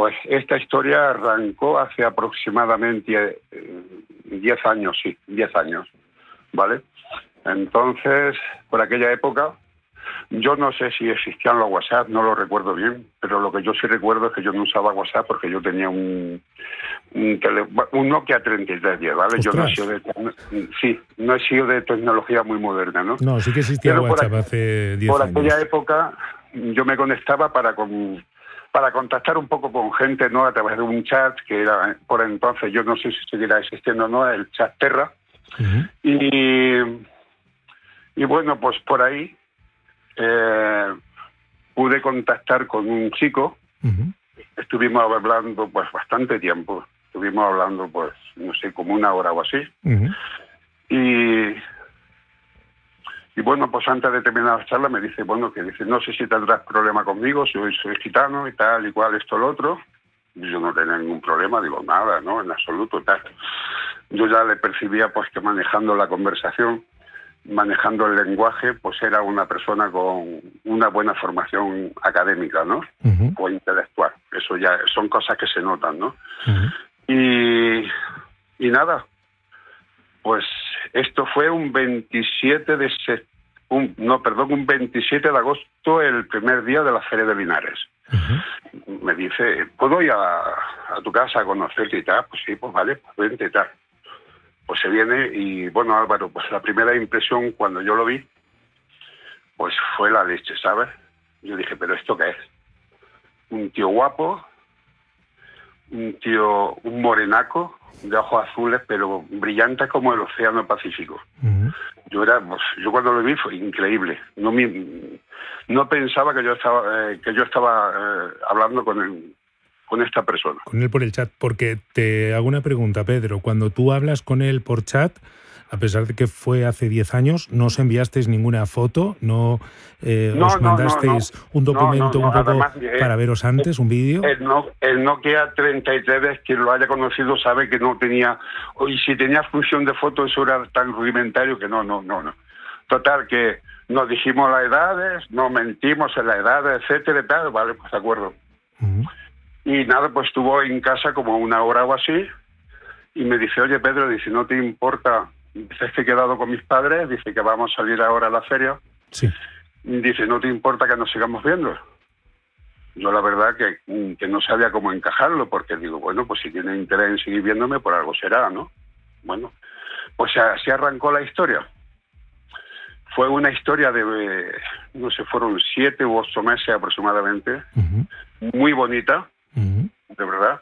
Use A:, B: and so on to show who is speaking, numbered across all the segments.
A: Pues esta historia arrancó hace aproximadamente 10 años, sí, 10 años, ¿vale? Entonces, por aquella época, yo no sé si existían los WhatsApp, no lo recuerdo bien, pero lo que yo sí recuerdo es que yo no usaba WhatsApp porque yo tenía un Nokia 3310, ¿vale?
B: ¡Ostras!
A: Yo no he sido no he sido de tecnología muy moderna, ¿no?
B: No, sí que existía
A: Pero
B: WhatsApp hace 10
A: por
B: años.
A: aquella época yo me conectaba para contactar un poco con gente, ¿no? A través de un chat que era, por entonces, yo no sé si seguirá existiendo o no, el chat Terra.
B: Uh-huh.
A: Y bueno, pues por ahí pude contactar con un chico. Uh-huh. Estuvimos hablando pues bastante tiempo. Estuvimos hablando pues, no sé, como 1 hora o así. Uh-huh. Y bueno, pues antes de terminar la charla me dice, no sé si tendrás problema conmigo, soy gitano y tal, y cual, esto, lo otro. Y yo no tenía ningún problema, digo, nada, ¿no? En absoluto, tal. Yo ya le percibía pues que manejando la conversación, manejando el lenguaje, pues era una persona con una buena formación académica, ¿no? Uh-huh. O intelectual. Eso ya son cosas que se notan, ¿no? Uh-huh. Y nada, pues esto fue un 27 de agosto, el primer día de la Feria de Linares. Uh-huh. Me dice, ¿puedo ir a tu casa a conocerte y tal? Pues sí, pues vale, pues vente y tal. Pues se viene y, bueno, Álvaro, pues la primera impresión cuando yo lo vi, pues fue la leche, ¿sabes? Yo dije, ¿pero esto qué es? Un tío guapo, un morenaco, de ojos azules, pero brillantes como el océano Pacífico. Uh-huh. Yo cuando lo vi fue increíble. No pensaba que yo estaba hablando con esta persona.
B: Con él por el chat, porque te hago una pregunta, Pedro. Cuando tú hablas con él por chat, a pesar de que fue hace 10 años, ¿no os enviasteis ninguna foto? ¿No os mandasteis un documento un poco además, para veros antes, un vídeo?
A: El Nokia 33, quien lo haya conocido sabe que no tenía, y si tenía función de foto, eso era tan rudimentario que no. Total, que nos dijimos las edades, nos mentimos en las edades, etcétera y tal, vale, pues de acuerdo. Uh-huh. Y nada, pues estuvo en casa como 1 hora o así, y me dice, oye Pedro, dice, ¿no te importa? Dice, es que he quedado con mis padres, dice que vamos a salir ahora a la feria.
B: Sí.
A: Dice, ¿no te importa que nos sigamos viendo? Yo la verdad que no sabía cómo encajarlo, porque digo, bueno, pues si tiene interés en seguir viéndome, por algo será, ¿no? Bueno, pues así arrancó la historia. Fue una historia de, no sé, fueron 7 u 8 meses aproximadamente, uh-huh. Muy bonita, uh-huh. De verdad.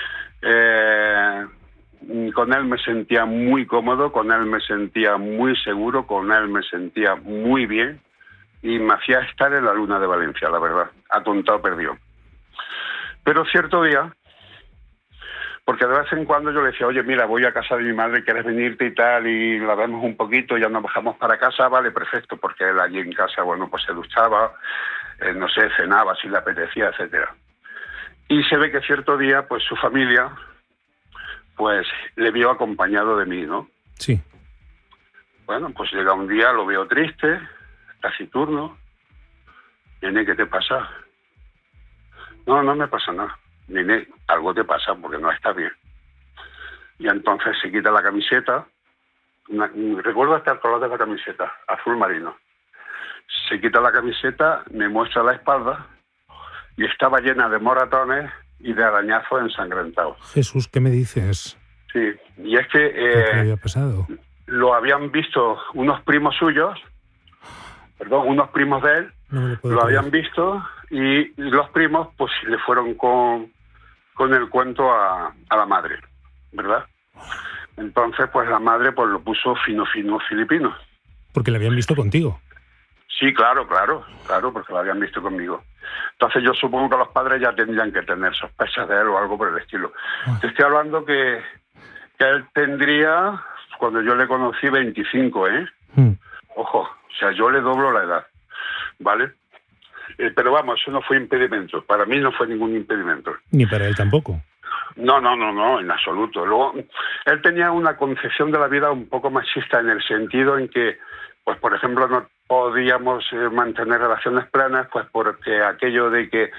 A: Con él me sentía muy cómodo, con él me sentía muy seguro, con él me sentía muy bien y me hacía estar en la luna de Valencia, la verdad, atontado perdido. Pero cierto día, porque de vez en cuando yo le decía, oye, mira, voy a casa de mi madre, ¿quieres venirte y tal? Y la vemos un poquito, ya nos bajamos para casa, vale, perfecto, porque él allí en casa, bueno, pues se duchaba, no sé, cenaba si le apetecía, etcétera. Y se ve que cierto día, pues su familia, pues le vio acompañado de mí, ¿no?
B: Sí.
A: Bueno, pues llega un día, lo veo triste, taciturno. Nene, ¿qué te pasa? No me pasa nada. Nene, algo te pasa porque no está bien. Y entonces se quita la camiseta. Recuerdo hasta el color de la camiseta, azul marino. Se quita la camiseta, me muestra la espalda y estaba llena de moratones y de arañazos ensangrentados.
B: Jesús, ¿qué me dices?
A: Sí, y es que
B: ¿qué había pasado?
A: Lo habían visto unos primos suyos, unos primos de él, lo habían visto y los primos pues le fueron con el cuento a la madre, ¿verdad? Entonces pues la madre pues lo puso fino filipino.
B: Porque lo habían visto contigo.
A: Sí, claro, porque lo habían visto conmigo. Entonces yo supongo que los padres ya tendrían que tener sospechas de él o algo por el estilo. Te estoy hablando que él tendría, cuando yo le conocí, 25, ¿eh? Ojo, o sea, yo le doblo la edad, ¿vale? Pero vamos, eso no fue impedimento. Para mí no fue ningún impedimento.
B: Ni para él tampoco.
A: No, en absoluto. Luego, él tenía una concepción de la vida un poco machista en el sentido en que, pues por ejemplo, no podíamos mantener relaciones plenas, pues porque aquello de que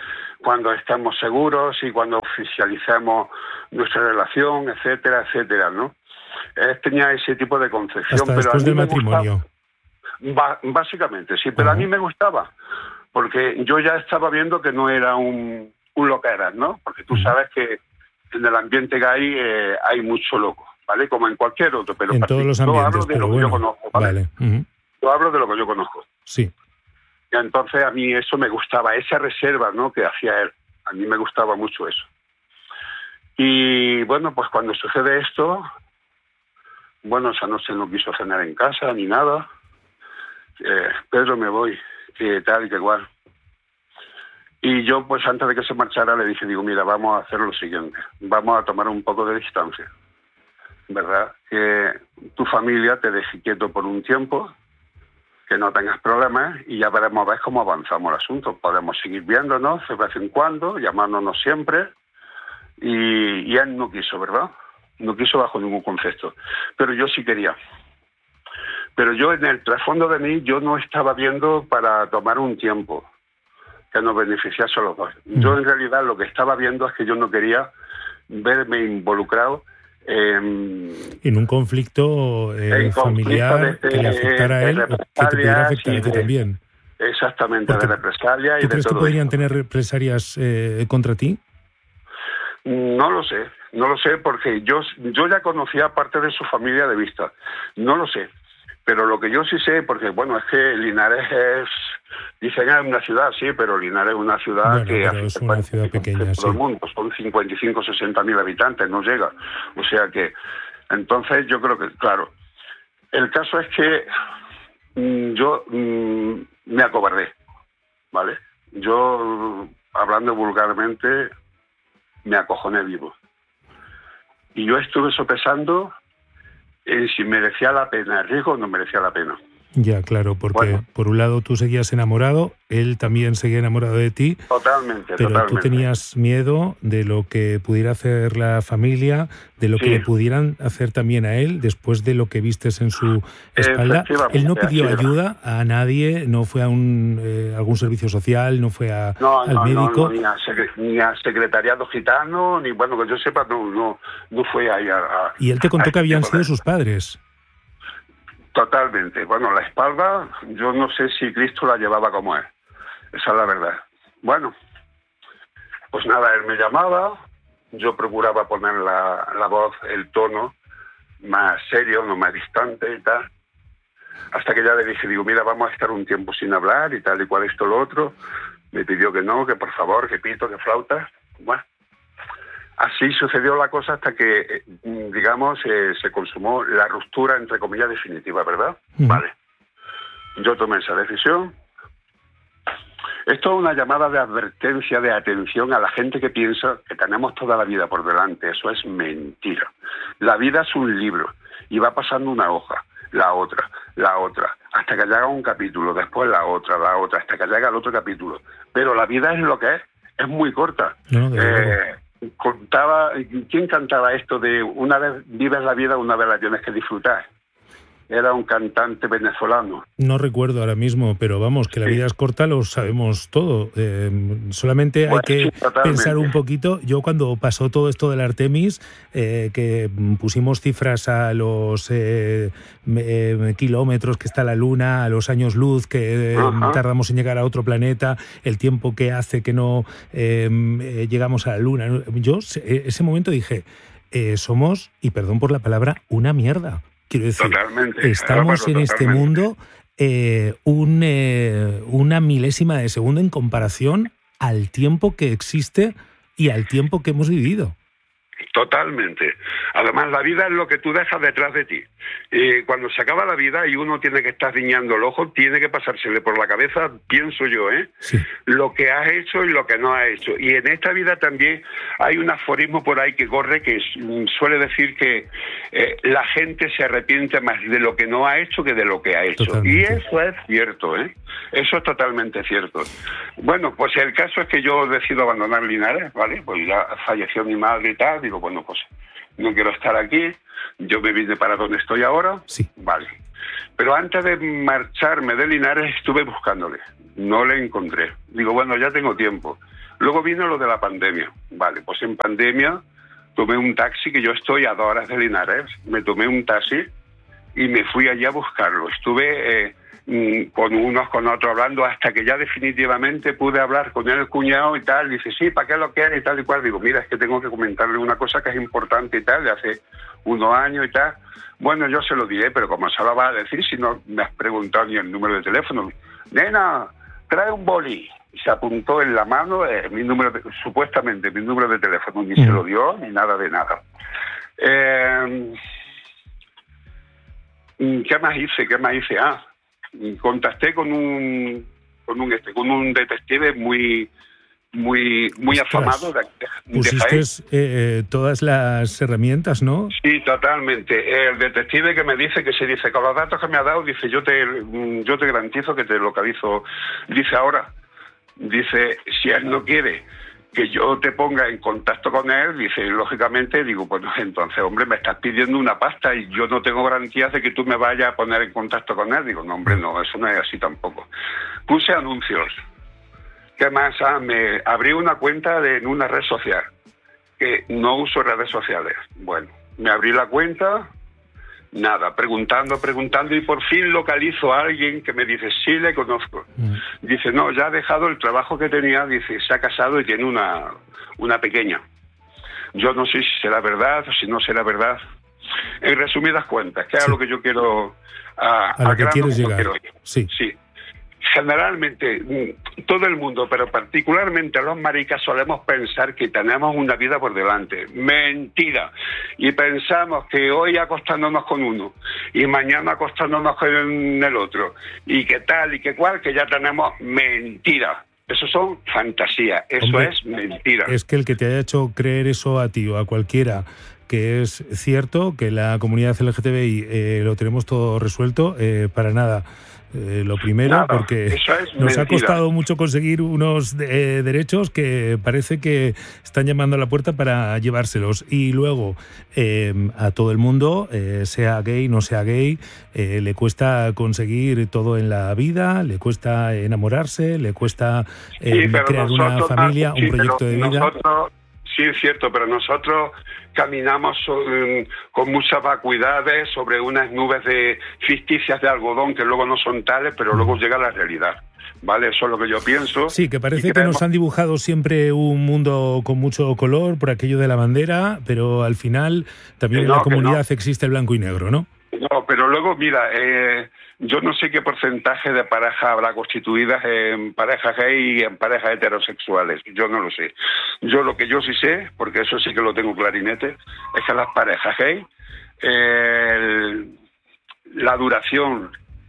A: cuando estemos seguros y cuando oficialicemos nuestra relación, etcétera, etcétera, ¿no? Tenía ese tipo de concepción.
B: Hasta
A: pero
B: después del matrimonio.
A: Básicamente, sí, pero a mí me gustaba, porque yo ya estaba viendo que no era un loqueras, ¿no? Porque tú sabes que en el ambiente gay hay mucho loco, ¿vale? Como en cualquier otro, pero
B: en todos los ambientes,
A: yo hablo de lo que yo conozco, ¿vale? Yo hablo de lo que yo conozco.
B: Sí.
A: Y entonces a mí eso me gustaba, esa reserva, ¿no?, que hacía él. A mí me gustaba mucho eso. Y bueno, pues cuando sucede esto, bueno, esa noche no quiso cenar en casa ni nada. Pedro, me voy, que tal y que igual. Y yo, pues antes de que se marchara, le dije, digo, mira, vamos a hacer lo siguiente. Vamos a tomar un poco de distancia, ¿verdad? Que tu familia te deje quieto por un tiempo, que no tengas problemas y ya veremos a ver cómo avanzamos el asunto. Podemos seguir viéndonos de vez en cuando, llamándonos siempre. Y él no quiso, ¿verdad? No quiso bajo ningún concepto. Pero yo sí quería. Pero yo, en el trasfondo de mí, yo no estaba viendo para tomar un tiempo que nos beneficiase a los dos. Yo, en realidad, lo que estaba viendo es que yo no quería verme involucrado
B: en un conflicto familiar que le afectara a él, que te pudiera afectar a ti también.
A: Exactamente, de represalia y de todo.
B: ¿Tú crees que podrían tener represalias contra ti?
A: No lo sé porque yo ya conocía parte de su familia de vista. No lo sé. Pero lo que yo sí sé, porque bueno, es que Linares dicen que es una ciudad, sí, pero Linares es una ciudad
B: es una ciudad pequeña,
A: todo el mundo, son 55, 60.000 habitantes, no llega. O sea que, entonces yo creo que, claro, el caso es que yo me acobardé, ¿vale? Yo, hablando vulgarmente, me acojoné vivo. Y yo estuve sopesando si merecía la pena el riesgo o no merecía la pena.
B: Ya, claro, porque por un lado tú seguías enamorado, él también seguía enamorado de ti.
A: Totalmente,
B: pero tú tenías miedo de lo que pudiera hacer la familia, de lo que le pudieran hacer también a él después de lo que vistes en su espalda. Él no pidió ayuda a nadie, no fue a algún servicio social, no fue al médico.
A: No, ni a secretariado gitano, ni bueno, que yo sepa, no fue ahí a...
B: Y él te contó que habían sido sus padres.
A: Totalmente. Bueno, la espalda, yo no sé si Cristo la llevaba como él. Esa es la verdad. Bueno, pues nada, él me llamaba, yo procuraba poner la voz, el tono más serio, no más distante y tal. Hasta que ya le dije, digo, mira, vamos a estar un tiempo sin hablar y tal y cual esto, lo otro. Me pidió que no, que por favor, que pito, que flauta. Bueno. Así sucedió la cosa hasta que, digamos, se consumó la ruptura, entre comillas, definitiva, ¿verdad? Vale. Yo tomé esa decisión. Esto es una llamada de advertencia, de atención a la gente que piensa que tenemos toda la vida por delante. Eso es mentira. La vida es un libro y va pasando una hoja, la otra, hasta que llega un capítulo, después la otra, hasta que llega el otro capítulo. Pero la vida es lo que es muy corta. ¿Quién cantaba esto de una vez vives la vida, una vez la tienes que disfrutar? Era un cantante venezolano.
B: No recuerdo ahora mismo, pero vamos, que la vida es corta, lo sabemos todo. Solamente hay que pensar un poquito. Yo cuando pasó todo esto del Artemis, que pusimos cifras a los kilómetros que está la Luna, a los años luz que tardamos en llegar a otro planeta, el tiempo que hace que no llegamos a la Luna. Yo ese momento dije, somos, y perdón por la palabra, una mierda. Quiero decir, estamos en este mundo una milésima de segundo en comparación al tiempo que existe y al tiempo que hemos vivido.
A: Totalmente. Además, la vida es lo que tú dejas detrás de ti. Cuando se acaba la vida y uno tiene que estar guiñando el ojo, tiene que pasársele por la cabeza, pienso yo, lo que has hecho y lo que no has hecho. Y en esta vida también hay un aforismo por ahí que corre que suele decir que la gente se arrepiente más de lo que no ha hecho que de lo que ha hecho. Totalmente. Y eso es cierto, Eso es totalmente cierto. Bueno, pues el caso es que yo decido abandonar Linares, ¿vale? Pues ya falleció mi madre y tal, digo, bueno, pues no quiero estar aquí, yo me vine para donde estoy ahora, vale. Pero antes de marcharme de Linares estuve buscándole, no le encontré. Digo, bueno, ya tengo tiempo. Luego vino lo de la pandemia. Vale, pues en pandemia tomé un taxi, que yo estoy a 2 horas de Linares, me tomé un taxi y me fui allí a buscarlo. Estuve con unos, con otros hablando, hasta que ya definitivamente pude hablar con el cuñado y tal. Dice, sí, ¿para qué lo quieres? Y tal y cual. Digo, mira, es que tengo que comentarle una cosa que es importante y tal, de hace unos años y tal. Bueno, yo se lo diré, pero como se lo va a decir si no me has preguntado ni el número de teléfono? Nena, trae un boli. Y se apuntó en la mano mi número supuestamente mi número de teléfono, ni se lo dio, ni nada de nada. ¿Qué más hice? Contacté con un detective muy afamado.
B: Pusiste todas las herramientas, ¿no?
A: Sí, totalmente. El detective que me dice, con los datos que me ha dado, dice, yo te garantizo que te localizo. Dice, si él no quiere que yo te ponga en contacto con él, dice, lógicamente, digo, pues entonces, hombre, me estás pidiendo una pasta y yo no tengo garantías de que tú me vayas a poner en contacto con él. Digo, no, hombre, no, eso no es así tampoco. Puse anuncios. ¿Qué más? Me abrí una cuenta en una red social, que no uso redes sociales. Bueno, me abrí la cuenta, nada, preguntando y por fin localizo a alguien que me dice, sí, le conozco. Dice, no, ya ha dejado el trabajo que tenía, dice, se ha casado y tiene una pequeña. Yo no sé si será verdad o si no será verdad. En resumidas cuentas, que es a lo que yo quiero...
B: a lo que quieres llegar.
A: Sí. Generalmente, todo el mundo, pero particularmente los maricas, solemos pensar que tenemos una vida por delante. Mentira. Y pensamos que hoy acostándonos con uno y mañana acostándonos con el otro, y que tal y que cual, que ya tenemos. Mentira. Eso son fantasías. Eso, hombre, es mentira.
B: Es que el que te haya hecho creer eso a ti o a cualquiera, que es cierto que la comunidad LGTBI lo tenemos todo resuelto, para nada. Lo primero, porque nos ha costado mucho conseguir unos derechos que parece que están llamando a la puerta para llevárselos. Y luego, a todo el mundo, sea gay, no sea gay, le cuesta conseguir todo en la vida, le cuesta enamorarse, le cuesta crear una familia, un proyecto de vida.
A: Sí, es cierto, pero nosotros caminamos con muchas vacuidades sobre unas nubes ficticias de algodón que luego no son tales, pero luego llega la realidad. ¿Vale? Eso es lo que yo pienso.
B: Sí, que parece que nos han dibujado siempre un mundo con mucho color por aquello de la bandera, pero al final también en la comunidad existe el blanco y negro, ¿no?
A: No, pero luego, mira, yo no sé qué porcentaje de parejas habrá constituidas en parejas gay y en parejas heterosexuales. Yo no lo sé. Yo lo que yo sí sé, porque eso sí que lo tengo clarinete, es que las parejas gay, la duración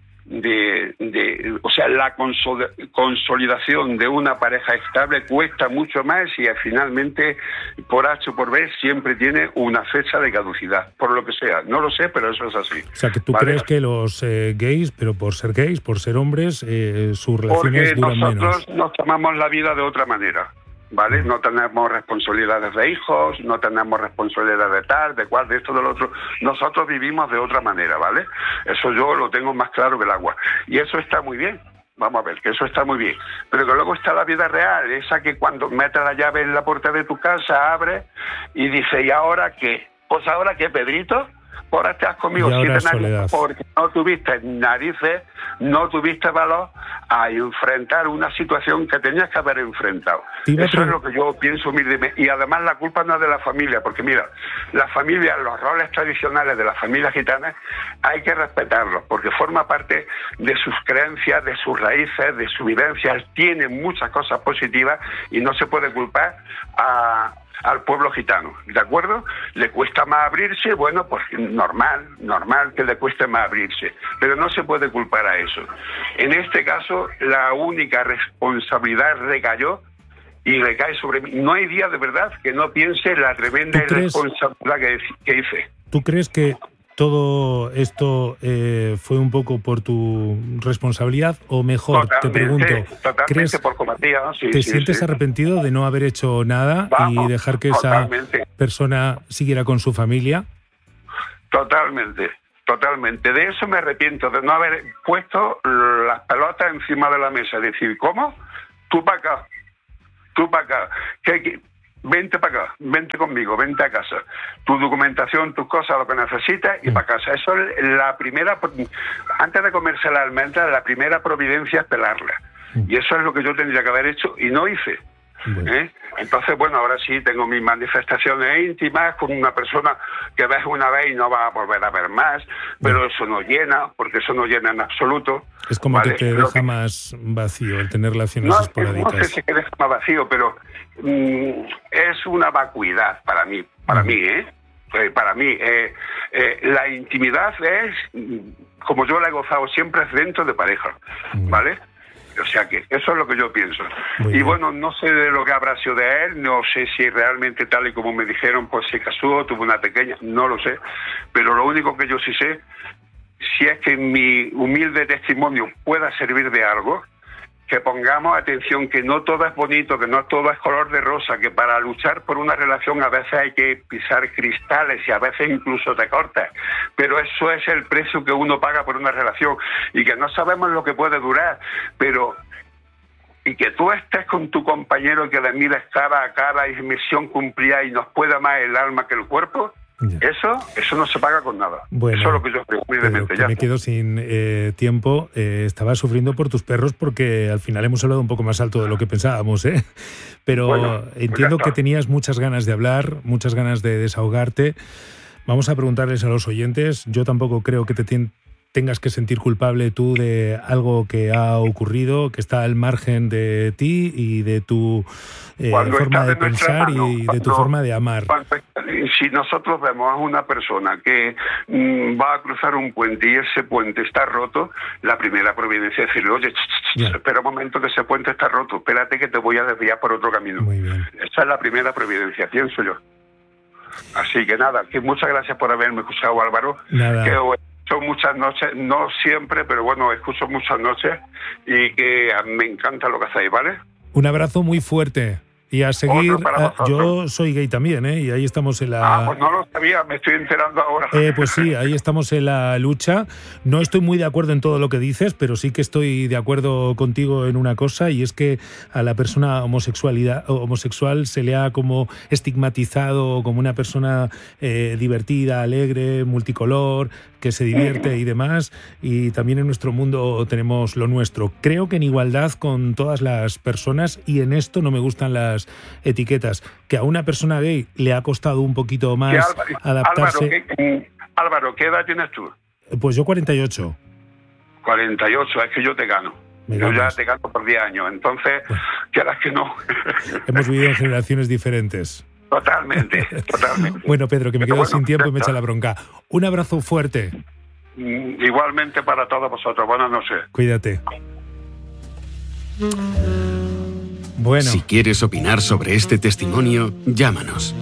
A: o sea, la consolidación de una pareja estable cuesta mucho más y finalmente, por H o por B, siempre tiene una fecha de caducidad, por lo que sea. No lo sé, pero eso es así.
B: O sea, que tú crees que los gays, pero por ser gays, por ser hombres, sus relaciones duran menos.
A: Porque nosotros nos tomamos la vida de otra manera. ¿Vale? No tenemos responsabilidades de hijos, no tenemos responsabilidades de tal, de cual, de esto, del otro. Nosotros vivimos de otra manera, ¿vale? Eso yo lo tengo más claro que el agua. Y eso está muy bien. Vamos a ver, que eso está muy bien. Pero que luego está la vida real, esa que cuando metes la llave en la puerta de tu casa, abres y dices, ¿y ahora qué? Pues ahora qué, Pedrito, ahora estás conmigo 7 años porque no tuviste narices, no tuviste valor a enfrentar una situación que tenías que haber enfrentado. Eso es lo que yo pienso humildemente. Y además la culpa no es de la familia, porque mira, la familia, los roles tradicionales de las familias gitanas hay que respetarlos, porque forma parte de sus creencias, de sus raíces, de su vivencia. Tienen muchas cosas positivas y no se puede culpar al pueblo gitano, ¿de acuerdo? ¿Le cuesta más abrirse? Bueno, pues normal que le cueste más abrirse, pero no se puede culpar a eso. En este caso, la única responsabilidad recayó y recae sobre mí. No hay día de verdad que no piense la tremenda irresponsabilidad que hice.
B: ¿Tú crees que todo esto fue un poco por tu responsabilidad o mejor, te pregunto,
A: totalmente por cometida, ¿no?
B: ¿te sientes arrepentido de no haber hecho nada y dejar que esa persona siguiera con su familia?
A: Totalmente. De eso me arrepiento, de no haber puesto las pelotas encima de la mesa, decir, ¿cómo? Tú para acá. tú para acá, vente para acá, vente conmigo, vente a casa. Tu documentación, tus cosas, lo que necesitas y para casa. Eso es la primera, antes de comerse la almendra, la primera providencia es pelarla. Y eso es lo que yo tendría que haber hecho y no hice. Entonces, bueno, ahora sí tengo mis manifestaciones íntimas con una persona que ves una vez y no vas a volver a ver más, pero eso no llena, porque eso no llena en absoluto.
B: Es como que te deja más vacío el tener relaciones esporádicas.
A: No sé si te deja más vacío, pero es una vacuidad para mí, para mí, la intimidad es, como yo la he gozado siempre, es dentro de pareja, ¿vale? O sea que eso es lo que yo pienso. Y bueno, no sé de lo que habrá sido de él, no sé si realmente tal y como me dijeron, pues se casó, tuvo una pequeña, no lo sé. Pero lo único que yo sí sé, si es que mi humilde testimonio pueda servir de algo, que pongamos atención, que no todo es bonito, que no todo es color de rosa, que para luchar por una relación a veces hay que pisar cristales y a veces incluso te cortas, pero eso es el precio que uno paga por una relación y que no sabemos lo que puede durar, pero y que tú estés con tu compañero que le mires cara a cara y misión cumplida y nos pueda más el alma que el cuerpo. Eso no se paga con nada.
B: Bueno,
A: eso es lo que yo creo, humildemente.
B: Me quedo sin tiempo. Estaba sufriendo por tus perros porque al final hemos hablado un poco más alto de lo que pensábamos, ¿eh? Pero bueno, entiendo que tenías muchas ganas de hablar, muchas ganas de desahogarte. Vamos a preguntarles a los oyentes. Yo tampoco creo que tengas que sentir culpable tú de algo que ha ocurrido, que está al margen de ti y de tu forma de pensar y de tu forma de amar.
A: Si nosotros vemos a una persona que va a cruzar un puente y ese puente está roto, la primera providencia es decirle, oye, espera un momento que ese puente está roto, espérate que te voy a desviar por otro camino.
B: Muy bien.
A: Esa es la primera providencia, pienso yo. Así que nada, que muchas gracias por haberme escuchado, Álvaro.
B: Nada.
A: Son muchas noches, no siempre, pero bueno, escucho muchas noches y que me encanta lo que hacéis, ¿vale?
B: Un abrazo muy fuerte. Y a seguir, yo soy gay también, y ahí estamos en la...
A: pues no lo sabía, me estoy enterando ahora.
B: Pues sí, ahí estamos en la lucha. No estoy muy de acuerdo en todo lo que dices, pero sí que estoy de acuerdo contigo en una cosa, y es que a la persona homosexual se le ha como estigmatizado como una persona divertida, alegre, multicolor, que se divierte y demás, y también en nuestro mundo tenemos lo nuestro. Creo que en igualdad con todas las personas, y en esto no me gustan las etiquetas. Que a una persona gay le ha costado un poquito más adaptarse.
A: Álvaro, ¿qué edad tienes tú?
B: Pues yo 48.
A: 48, es que yo te gano. Yo ya te gano por 10 años, entonces, quieras que no.
B: Hemos vivido en generaciones diferentes.
A: Totalmente.
B: Bueno, Pedro, que me quedo sin tiempo y me echa la bronca. Un abrazo fuerte.
A: Igualmente para todos vosotros. Buenas noches.
B: Cuídate. Bueno.
C: Si quieres opinar sobre este testimonio, llámanos.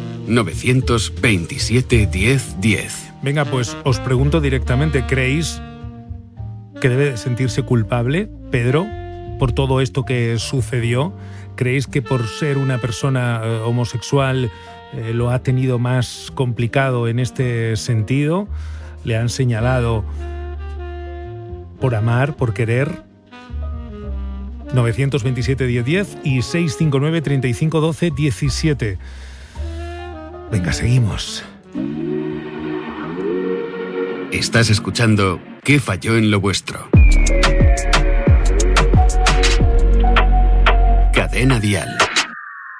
C: 927 10 10.
B: Venga, pues os pregunto directamente, ¿creéis que debe sentirse culpable, Pedro, por todo esto que sucedió? ¿Creéis que por ser una persona homosexual lo ha tenido más complicado en este sentido? ¿Le han señalado por amar, por querer? 927 10 10 y 659 35 12 17. Venga, seguimos.
C: Estás escuchando ¿Qué falló en lo vuestro? Cadena Dial.